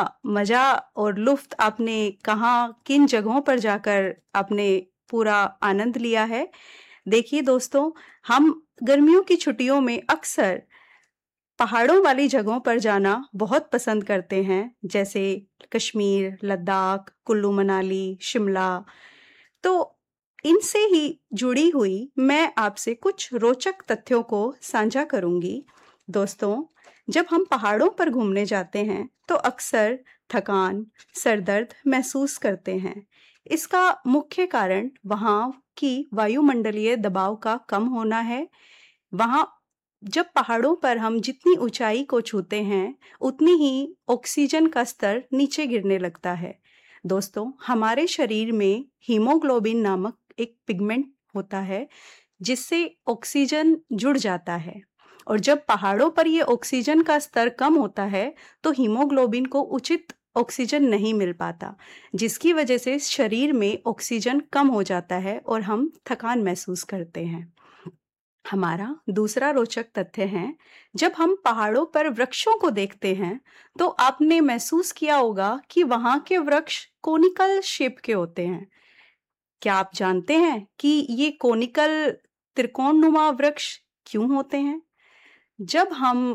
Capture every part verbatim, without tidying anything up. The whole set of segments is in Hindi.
मजा और लुफ्त आपने कहाँ किन जगहों पर जाकर आपने पूरा आनंद लिया है। देखिए दोस्तों, हम गर्मियों की छुट्टियों में अक्सर पहाड़ों वाली जगहों पर जाना बहुत पसंद करते हैं, जैसे कश्मीर, लद्दाख, कुल्लू मनाली, शिमला। तो इनसे ही जुड़ी हुई मैं आपसे कुछ रोचक तथ्यों को साझा करूंगी। दोस्तों, जब हम पहाड़ों पर घूमने जाते हैं तो अक्सर थकान, सर दर्द महसूस करते हैं। इसका मुख्य कारण वहाँ की वायुमंडलीय दबाव का कम होना है। वहाँ जब पहाड़ों पर हम जितनी ऊंचाई को छूते हैं, उतनी ही ऑक्सीजन का स्तर नीचे गिरने लगता है। दोस्तों, हमारे शरीर में हीमोग्लोबिन नामक एक पिगमेंट होता है, जिससे ऑक्सीजन जुड़ जाता है। और जब पहाड़ों पर ये ऑक्सीजन का स्तर कम होता है, तो हीमोग्लोबिन को उचित ऑक्सीजन नहीं मिल पाता, जिसकी वजह से शरीर में ऑक्सीजन कम हो जाता है और हम थकान महसूस करते हैं। हमारा दूसरा रोचक तथ्य है, जब हम पहाड़ों पर वृक्षों को देखते हैं तो आपने महसूस किया होगा कि वहां के वृक्ष कोनिकल शेप के होते हैं। क्या आप जानते हैं कि ये कोनिकल त्रिकोणनुमा वृक्ष क्यों होते हैं? जब हम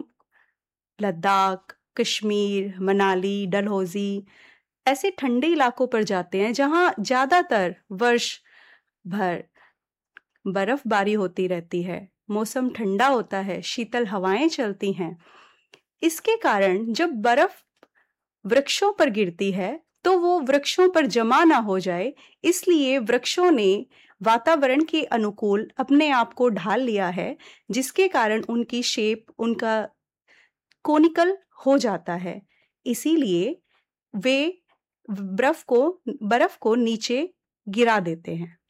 लद्दाख, कश्मीर, मनाली, डलहौजी ऐसे ठंडे इलाकों पर जाते हैं जहां ज्यादातर वर्ष भर बर्फबारी होती रहती है, मौसम ठंडा होता है, शीतल हवाएं चलती हैं। इसके कारण जब बर्फ वृक्षों पर गिरती है तो वो वृक्षों पर जमा ना हो जाए, इसलिए वृक्षों ने वातावरण के अनुकूल अपने आप को ढाल लिया है, जिसके कारण उनकी शेप, उनका कोनिकल हो जाता है। इसीलिए वे बर्फ को बर्फ को नीचे गिरा देते हैं।